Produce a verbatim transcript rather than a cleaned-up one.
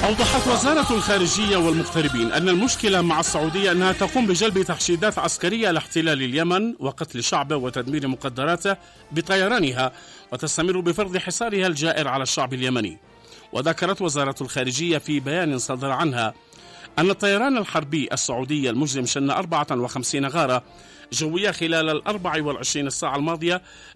أوضحت وزارة الخارجية والمغتربين أن المشكلة مع السعودية أنها تقوم بجلب تحشيدات عسكرية لاحتلال اليمن وقتل شعبه وتدمير مقدراته بطيرانها، وتستمر بفرض حصارها الجائر على الشعب اليمني. وذكرت وزارة الخارجية في بيان صدر عنها أن الطيران الحربي السعودي المجرم شن أربعة وخمسين غارة جوية خلال الأربع والعشرين الساعة الماضية